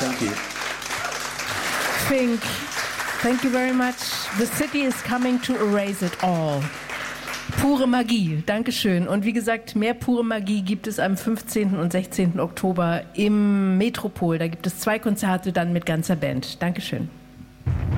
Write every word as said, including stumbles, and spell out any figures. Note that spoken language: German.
Thank you. Fink, thank you very much. The city is coming to erase it all. Pure Magie, Dankeschön. Und wie gesagt, mehr pure Magie gibt es am fünfzehnten und sechzehnten Oktober im Metropol. Da gibt es zwei Konzerte dann mit ganzer Band. Dankeschön.